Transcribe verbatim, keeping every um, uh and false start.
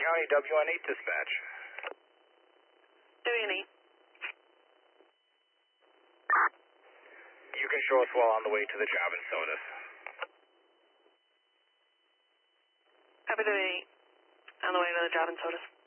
County W N eight dispatch. W N eight. You can show us while on the way to the job in Sodas. Copy W N eight. On the way to the job in Sodas.